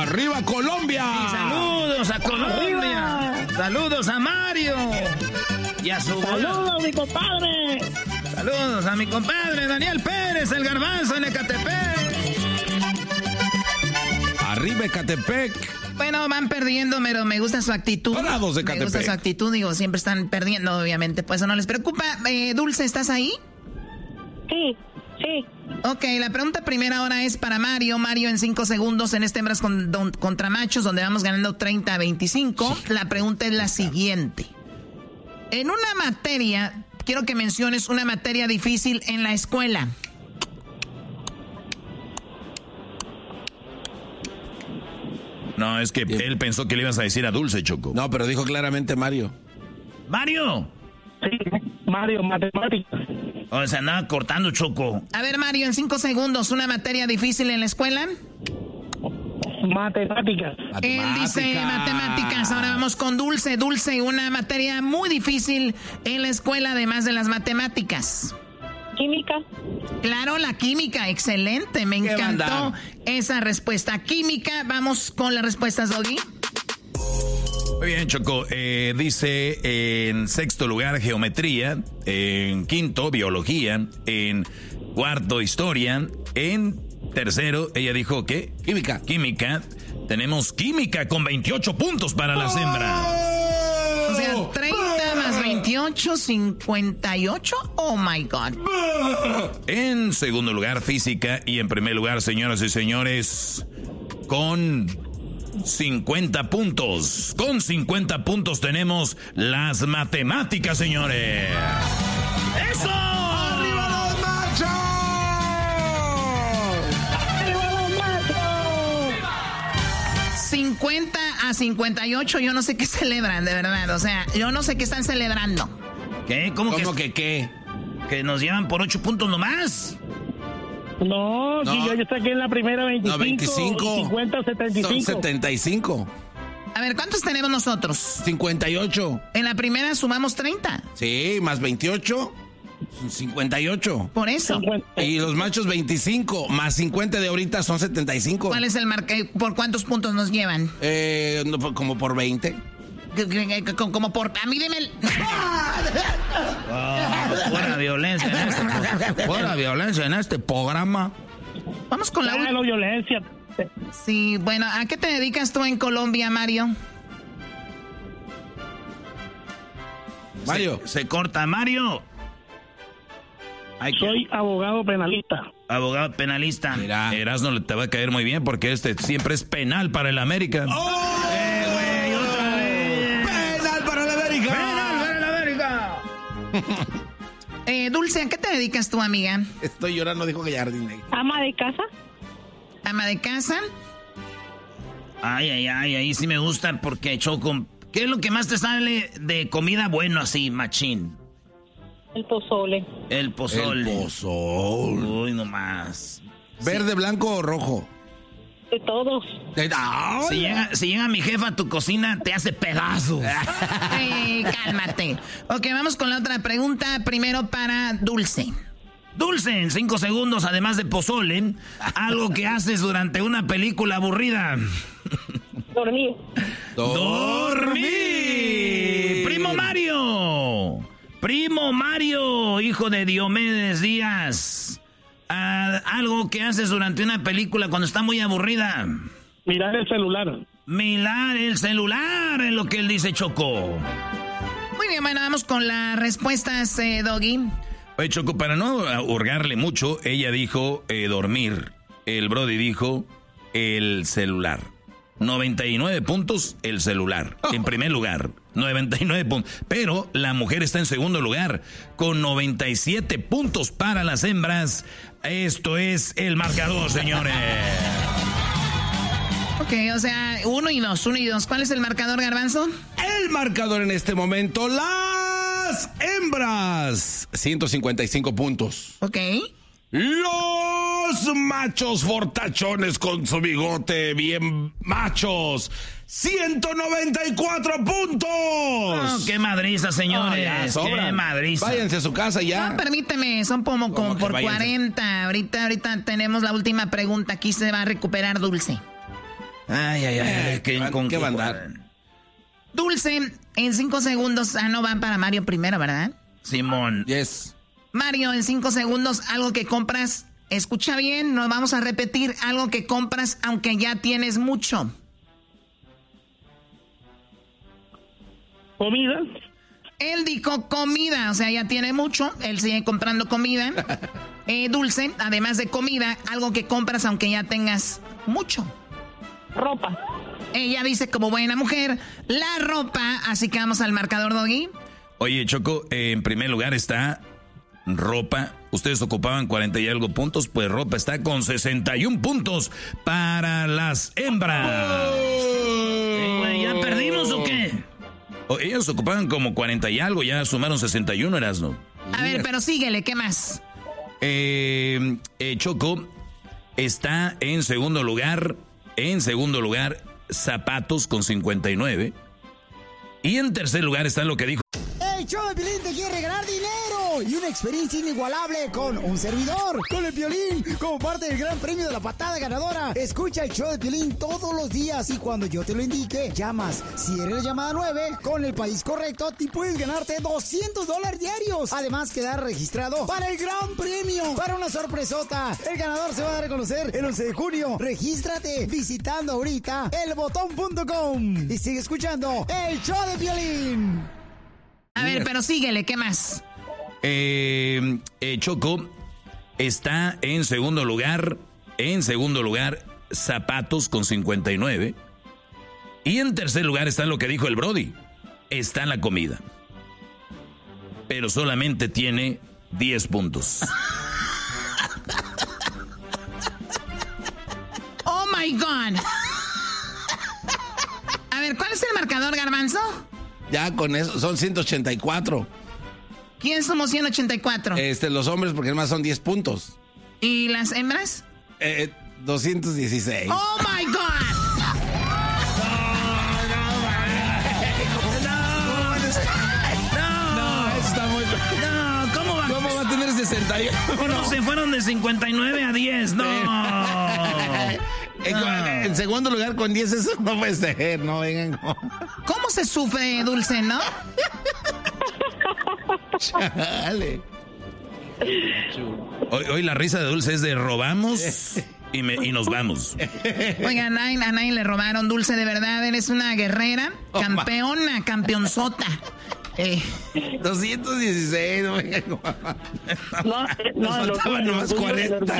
¡Arriba Colombia! Y saludos a Colombia. ¡Arriba! Saludos a Mario. Y a su... ¡Saludos a mi compadre! Saludos a mi compadre Daniel Pérez, el Garbanzo en Ecatepec. ¡Arriba Ecatepec! Bueno, van perdiendo, pero me gusta su actitud. Parados de Ecatepec. Me gusta su actitud, digo, siempre están perdiendo, obviamente, pues eso no les preocupa. Dulce, ¿estás ahí? Sí, sí. Ok, la pregunta primera ahora es para Mario. Mario, en 5 segundos en este hembras contra machos, donde vamos ganando 30-25. Sí. La pregunta es la siguiente. En una materia, quiero que menciones una materia difícil en la escuela. No, es que él pensó que le ibas a decir a Dulce, Choco. No, pero dijo claramente Mario. ¡Mario! Sí, Mario, matemáticas. O sea, andaba cortando, Choco. A ver, Mario, en 5 segundos, ¿una materia difícil en la escuela? Matemáticas. Él dice matemáticas. Ahora vamos con Dulce. Dulce, una materia muy difícil en la escuela, además de las matemáticas. Química. Claro, la química, excelente, me encantó esa respuesta. Química, vamos con las respuestas, Doggy. Muy bien, Choco. Dice en 6º lugar geometría, en 5º biología, en 4º historia, en 3º, ella dijo ¿qué? Química. Química. Tenemos química con 28 puntos para las hembras. O sea, 30 más 28, 58. Oh my God. En 2º lugar, física. Y en 1er lugar, señoras y señores, con 50 puntos. Con 50 puntos tenemos las matemáticas, señores. ¡Eso! ¡Arriba los machos! ¡Arriba los machos! 50-58, yo no sé qué celebran, de verdad. O sea, yo no sé qué están celebrando. ¿Qué? ¿Cómo que qué? ¿Que nos llevan por 8 puntos nomás? No, sí, yo saqué en la primera 25. No, 25. 50, 75. Son 75. A ver, ¿cuántos tenemos nosotros? 58. En la primera sumamos 30. Sí, más 28. 58. Por eso. 50. Y los machos 25, más 50 de ahorita son 75. ¿Cuál es el ¿Por cuántos puntos nos llevan? Como por 20. Como por... A mí deme el... Fuera violencia en este programa. Vamos con la última. No, violencia. Sí, bueno, ¿a qué te dedicas tú en Colombia, Mario? Mario. Se corta, Mario. Soy abogado penalista. Abogado penalista. Mira. Erasmo te va a caer muy bien porque siempre es penal para el América. ¡Oh! Güey, otra vez. ¡Penal para el América! ¡Penal para el América! Dulce, ¿a qué te dedicas tú, amiga? Estoy llorando, dijo Gallardín. ¿Ama de casa? ¿Ama de casa? Ay, ahí sí me gusta porque Choco. ¿Qué es lo que más te sale de comida bueno así, machín? El pozole. El pozole. El pozole. Uy, nomás. ¿Verde, blanco o rojo? De todos. Si llega mi jefa a tu cocina, te hace pedazos. Cálmate. Ok, vamos con la otra pregunta. Primero para Dulce. Dulce, en 5 segundos, además de pozole, algo que haces durante una película aburrida. Dormir. ¡Dormir! Primo Mario, hijo de Diomedes Díaz. Algo que haces durante una película cuando está muy aburrida. Mirar el celular. Mirar el celular, es lo que él dice, Choco. Muy bien, bueno, vamos con las respuestas, Doggy. Oye, Choco, para no hurgarle mucho, ella dijo dormir. El Brody dijo el celular. 99 puntos, el celular. En primer lugar, 99 puntos. Pero la mujer está en segundo lugar, con 97 puntos para las hembras. Esto es el marcador, señores. Ok, o sea, 1 y 2. ¿Cuál es el marcador, Garbanzo? El marcador en este momento, las hembras, 155 puntos. Ok. Los machos fortachones con su bigote bien machos, 194 puntos. Oh, ¡qué madriza, señores! ¡Qué madriza! Váyanse a su casa ya. No, permíteme, son como por 40. Ahorita tenemos la última pregunta. Aquí se va a recuperar Dulce. Ay, ¿Qué va a andar? Dulce, en 5 segundos. No van para Mario primero, ¿verdad? Simón. Yes. Mario, en 5 segundos, algo que compras. Escucha bien, nos vamos a repetir. Algo que compras aunque ya tienes mucho. Comida. Él dijo comida, o sea, ya tiene mucho. Él sigue comprando comida. Dulce, además de comida, algo que compras aunque ya tengas mucho. Ropa. Ella dice como buena mujer, la ropa. Así que vamos al marcador, Doggy. Oye, Choco, en primer lugar está ropa. Ustedes ocupaban 40 y algo puntos, pues ropa está con 61 puntos para las hembras. ¿Ya perdimos o qué? Ellos ocupaban como 40 y algo, ya sumaron 61, Erasno. A ver, pero síguele, ¿qué más? Choco está en segundo lugar, zapatos con 59. Y en tercer lugar está lo que dijo. El show de Piolín te quiere regalar dinero y una experiencia inigualable con un servidor, con el Piolín, como parte del gran premio de la patada ganadora. Escucha el show de Piolín todos los días y cuando yo te lo indique, llamas. Si eres la llamada 9, con el país correcto, te puedes ganarte $200 diarios. Además, quedar registrado para el gran premio, para una sorpresota. El ganador se va a dar a conocer el 11 de junio. Regístrate visitando ahorita elbotón.com y sigue escuchando el show de Piolín. A ver, pero síguele, ¿qué más? Choco está en segundo lugar, zapatos con 59. Y en tercer lugar está lo que dijo el Brody, está la comida. Pero solamente tiene 10 puntos. Oh my God. A ver, ¿cuál es el marcador, Garbanzo? Ya con eso, son 184. ¿Quién somos 184? Los hombres, porque además son 10 puntos. ¿Y las hembras? 216. ¡Oh, my God! No, eso está muy... No, ¿cómo va a tener 61? Bueno, se fueron de 59 a 10, no. En segundo lugar, con 10, eso no puede ser, no vengan. ¿Cómo se sufre, Dulce, no? Chale. Hoy la risa de Dulce es de robamos y nos vamos. Oigan, a nadie le robaron, Dulce, de verdad, eres una guerrera, campeona, campeonzota. 216, no vengan. Nos faltaban nomás 40.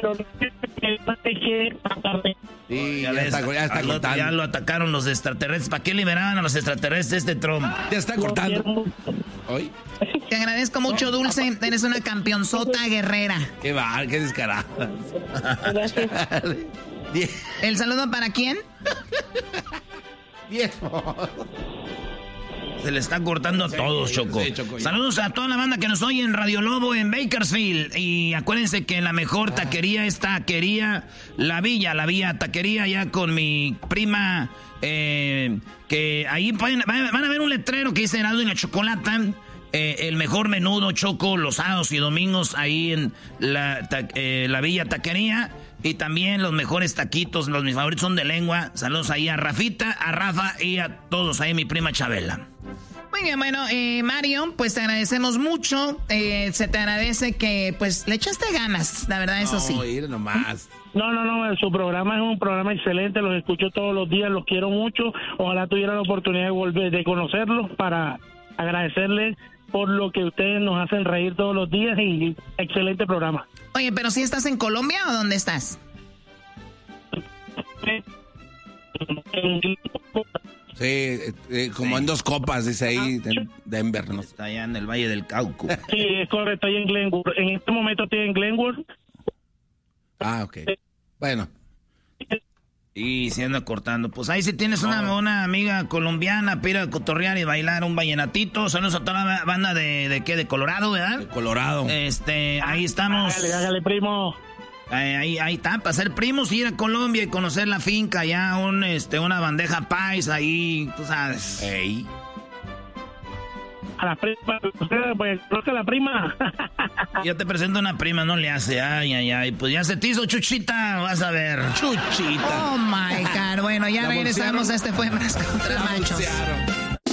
Sí, ya está cortando. Ya lo atacaron los extraterrestres. ¿Para qué liberaban a los extraterrestres Trump? Ya está cortando. ¿Hoy? Te agradezco mucho, Dulce. Eres una campeonzota guerrera. Qué descarada. ¿El saludo para quién? 10. Se le está cortando a todos, Choco. Sí, Choco. Saludos a toda la banda que nos oye en Radio Lobo en Bakersfield. Y acuérdense que la mejor taquería es Taquería La Villa Taquería, ya con mi prima. Que ahí van a ver un letrero que dice Heraldo y la Chocolata. El mejor menudo, Choco, los sábados y domingos ahí en la Villa Taquería. Y también los mejores taquitos, mis favoritos son de lengua. Saludos ahí a Rafita, a Rafa y a todos ahí, mi prima Chabela. Muy bien, bueno, Mario, pues te agradecemos mucho. Se te agradece que, pues, le echaste ganas, la verdad, eso sí. Ir nomás. No, su programa es un programa excelente, los escucho todos los días, los quiero mucho. Ojalá tuviera la oportunidad de conocerlos para agradecerles por lo que ustedes nos hacen reír todos los días y excelente programa. Oye, pero ¿sí estás en Colombia o dónde estás? Sí, como en 2 copas, dice ahí, Denver, ¿no? Está allá en el Valle del Cauca. Sí, es correcto, estoy en Glenwood. En este momento estoy en Glenwood. Ah, ok. Bueno. Y se anda cortando. Pues ahí si tienes una amiga colombiana para ir a cotorrear y bailar un vallenatito. Saludos a toda la banda de ¿qué? De Colorado, ¿verdad? De Colorado. Ahí estamos. Hágale, primo. Ahí está, para ser primos, ir a Colombia y conocer la finca, ya una bandeja paisa ahí, tú sabes. Ey. A la prima, pues creo que la prima. Yo te presento una prima, no le hace, ay, pues ya se te hizo Chuchita, vas a ver. Chuchita. Oh my God, Bueno, ya regresamos. Este fue Hembras contra Machos.